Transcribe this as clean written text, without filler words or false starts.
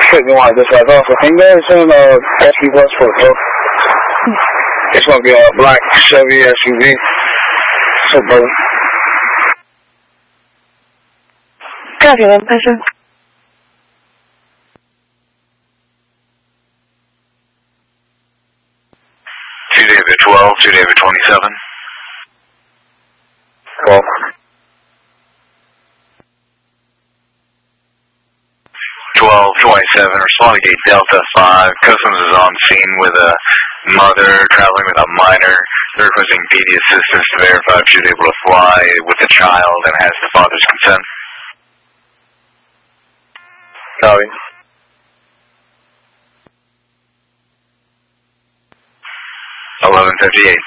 shouldn't want this right off. Can you guys send SB Plus for both? It's going to be a black Chevy SUV. So, brother. Copy, one person. David 12, 2 David 27. 12. 1227, respond to gate Delta 5. Customs is on scene with a mother traveling with a minor. They're requesting PD assistance to verify if she's able to fly with the child and has the father's consent. Copy. 1158.